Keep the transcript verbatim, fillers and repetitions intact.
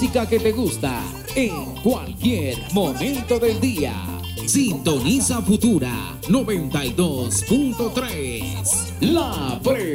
música que te gusta en cualquier momento del día. Sintoniza Futura noventa y dos punto tres. La Pre